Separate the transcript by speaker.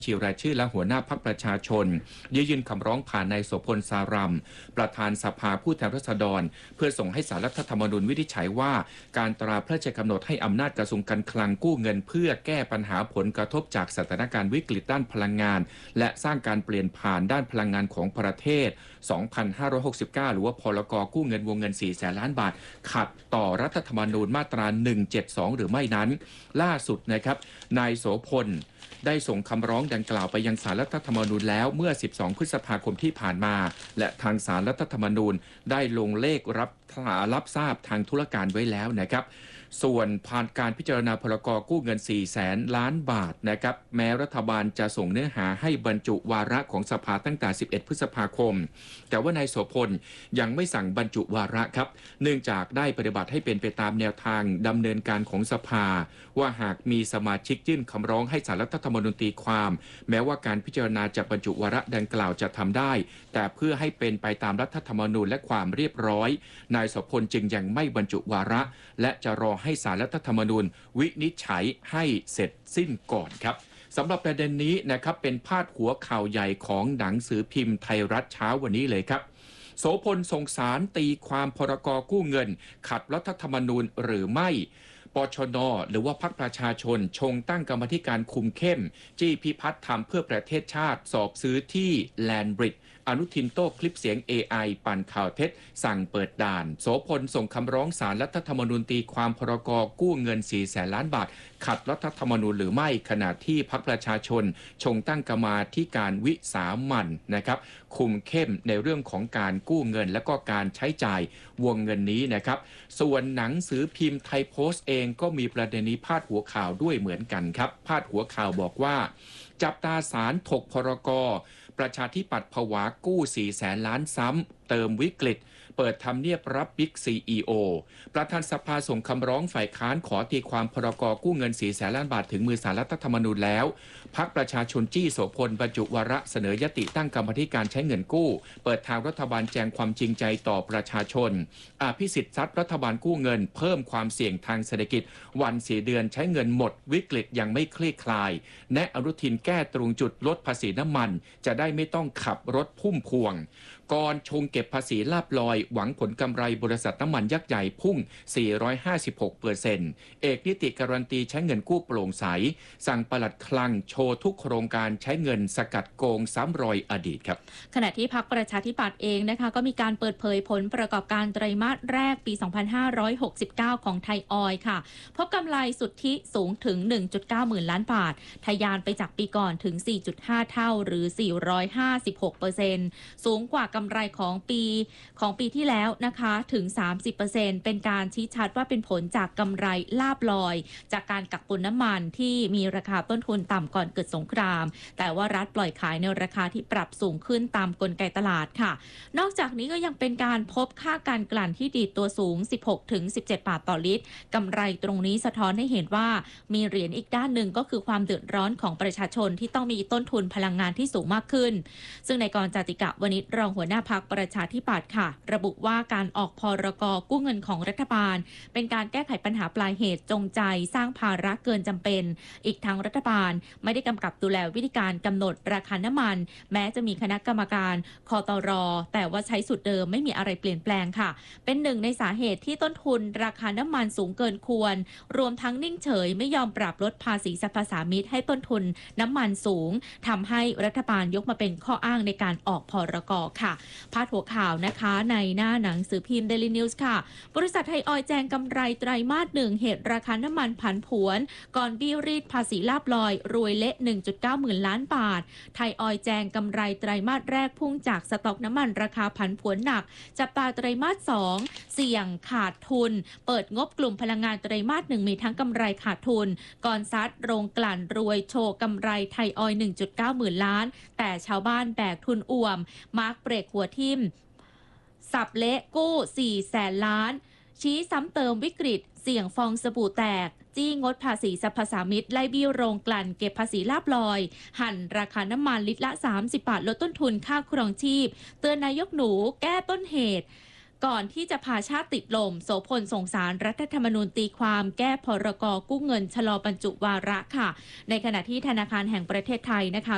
Speaker 1: ชีรายชื่อและหัวหน้าพรรคประชาชนยื่นคำร้องผ่านนายโสพลสารัมประธานสภาผู้แทนราษฎรเพื่อส่งให้ศาลรัฐธรรมนูญวินิจฉัยว่าการตราพระราชกำหนดให้อำนาจกระทรวงการคลังกู้เงินเพื่อแก้ปัญหาผลกระทบจากสถานการณ์วิกฤตด้านพลังงานและสร้างการเปลี่ยนผ่านด้านพลังงานของประเทศ 2569 หรือว่าพรก.กู้เงินวงเงิน 400,000 ล้านบาทขัดต่อรัฐธรรมนูญมาตรา 172 หรือไม่นั้นล่าสุดนะครับนายโสพลได้ส่งคำร้องดังกล่าวไปยังศาลรัฐธรรมนูญแล้วเมื่อ 12 พฤษภาคมที่ผ่านมาและทางศาลรัฐธรรมนูญได้ลงเลขรับทราบทางธุรการไว้แล้วนะครับส่วนผ่านการพิจารณาพรก.กู้เงิน 400,000 ล้านบาทนะครับแม้รัฐบาลจะส่งเนื้อหาให้บรรจุวาระของสภาตั้งแต่ 11 พฤษภาคมแต่ว่านายโสพลยังไม่สั่งบรรจุวาระครับเนื่องจากได้ปฏิบัติให้เป็นไปตามแนวทางดำเนินการของสภาว่าหากมีสมาชิกยื่นคำร้องให้ศาลรัฐธรรมนูญตีความแม้ว่าการพิจารณาจะบรรจุวาระดังกล่าวจะทำได้แต่เพื่อให้เป็นไปตามรัฐธรรมนูญและความเรียบร้อยนายโสพลจึงยังไม่บรรจุวาระและจะรอให้ศาลรัฐธรรมนูญวินิจฉัยให้เสร็จสิ้นก่อนครับสำหรับประเด็นนี้นะครับเป็นพาดหัวข่าวใหญ่ของหนังสือพิมพ์ไทยรัฐเช้าวันนี้เลยครับโสพลส่งสารตีความพรก.กู้เงินขัดรัฐธรรมนูญหรือไม่ปชน.หรือว่าพรรคประชาชนชงตั้งกรรมธิการคุมเข้มจี้พิพัฒน์ทำเพื่อประเทศชาติสอบซื้อที่แลนบริดจ์อนุทินโต้คลิปเสียง AI ปั่นข่าวเท็จสั่งเปิดด่านโสพลส่งคำร้องศาลรัฐธรรมนูญตีความพรก.กู้เงิน 400,000 ล้านบาทขัดรัฐธรรมนูญหรือไม่ขณะที่พรรคประชาชนชงตั้งกรรมาธิการวิสามัญนะครับคุมเข้มในเรื่องของการกู้เงินและก็การใช้จ่ายวงเงินนี้นะครับส่วนหนังสือพิมพ์ไทยโพสต์เองก็มีประเด็นนี้พาดหัวข่าวด้วยเหมือนกันครับพาดหัวข่าวบอกว่าจับตาศาลถกพรก.ประชาธิปัตย์ผวากู้ 400,000 ล้านซ้ำเติมวิกฤตเปิดทำเนียบรับบิ๊ก CEO ประธานสภาส่งคำร้องฝ่ายค้านขอตีความพรก.กู้เงิน 400,000 ล้านบาทถึงมือศาลรัฐธรรมนูญแล้วพรรคประชาชนจี้โสพลบรรจุวาระเสนอยติตั้งกรรมธิการใช้เงินกู้เปิดทางรัฐบาลแจงความจริงใจต่อประชาชนอภิสิทธิ์ซัดรัฐบาลกู้เงินเพิ่มความเสี่ยงทางเศรษฐกิจวัน4 เดือนใช้เงินหมดวิกฤตยังไม่คลี่คลายแนะอนุทินแก้ตรงจุดลดภาษีน้ำมันจะได้ไม่ต้องขับรถพุ่มพวงก่อนชงเก็บภาษีลาภลอยหวังผลกำไรบริษัทน้ำมันยักษ์ใหญ่พุ่ง 456% เอกนิติการันตีใช้เงินกู้โปร่งใสสั่งปลัดคลังโชว์ทุกโครงการใช้เงินสกัดโกงซ้ำรอยอดีตครับ
Speaker 2: ขณะที่พรรคประชาธิปัตย์เองนะคะก็มีการเปิดเผยผลประกอบการไตรมาสแรกปี 2569 ของไทยออยล์ค่ะพบกำไรสุทธิสูงถึง 1.9 หมื่นล้านบาททะยานไปจากปีก่อนถึง 4.5 เท่าหรือ 456% สูงกว่ากำไรของปีที่แล้วนะคะถึง 30% เป็นการชี้ชัดว่าเป็นผลจากกำไรลาภลอยจากการกักตุนน้ำมันที่มีราคาต้นทุนต่ำก่อนเกิดสงครามแต่ว่ารัฐปล่อยขายในราคาที่ปรับสูงขึ้นตามกลไกตลาดค่ะนอกจากนี้ก็ยังเป็นการพบค่าการกลั่นที่ดีดตัวสูง 16-17 บาทต่อลิตรกำไรตรงนี้สะท้อนให้เห็นว่ามีเหรียญอีกด้านหนึ่งก็คือความเดือดร้อนของประชาชนที่ต้องมีต้นทุนพลังงานที่สูงมากขึ้นซึ่งในกรจติกะวณิชรองหัวหน้าพรรคประชาธิปัตย์ค่ะระบุว่าการออกพรก.กู้เงินของรัฐบาลเป็นการแก้ไขปัญหาปลายเหตุจงใจสร้างภาระเกินจำเป็นอีกทั้งรัฐบาลไม่ได้กำกับดูแลวิธีการกำหนดราคาน้ำมันแม้จะมีคณะกรรมการคตร.แต่ว่าใช้สูตรเดิมไม่มีอะไรเปลี่ยนแปลงค่ะเป็นหนึ่งในสาเหตุที่ต้นทุนราคาน้ำมันสูงเกินควรรวมทั้งนิ่งเฉยไม่ยอมปรับลดภาษีสรรพสามิตให้ต้นทุนน้ำมันสูงทำให้รัฐบาลยกมาเป็นข้ออ้างในการออกพรก.ค่ะพาดหัวข่าวนะคะในหน้าหนังสือพิมพ์ Daily News ค่ะบริษัทไทยออยล์แจ้งกำไรไตรมาส 1เหตุราคาน้ำมันผันผวนก่อนบี้รีดภาษีลาภลอยรวยเละ 1.9 หมื่นล้านบาทไทยออยล์แจ้งกำไรไตรมาสแรกพุ่งจากสต็อกน้ำมันราคาผันผวนหนักจับตาไตรมาส 2เสี่ยงขาดทุนเปิดงบกลุ่มพลังงานไตรมาส 1มีทั้งกำไรขาดทุนก่อนซัดโรงกลั่นรวยโชว์กำไรไทยออยล์ 1.9 หมื่นล้านแต่ชาวบ้านแบกทุนอ่วมมาร์กเบรกหัวทิ่มสับเละกู้ 400,000 ล้านชี้ซ้ำเติมวิกฤตเสี่ยงฟองสบู่แตกจี้งดภาษีสรรพสามิตไล่บี้โรงกลั่นเก็บภาษีลาภลอยหั่นราคาน้ำมันลิตรละ 30 บาทลดต้นทุนค่าครองชีพเตือนนายกหนูแก้ต้นเหตุ ก่อนที่จะพาชาติติดลมโสพลส่งสารรัฐธรรมนูญตีความแก้พรกกู้เงินชะลอบรรจุวาระค่ะในขณะที่ธนาคารแห่งประเทศไทยนะคะ